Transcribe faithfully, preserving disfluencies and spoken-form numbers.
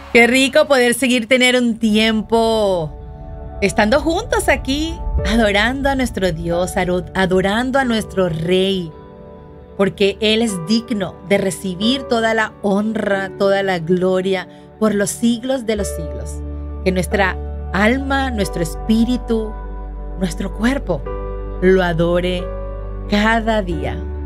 Qué rico poder seguir tener un tiempo estando juntos aquí, adorando a nuestro Dios, adorando a nuestro Rey, porque Él es digno de recibir toda la honra, toda la gloria por los siglos de los siglos. Que nuestra alma, nuestro espíritu, nuestro cuerpo lo adore cada día.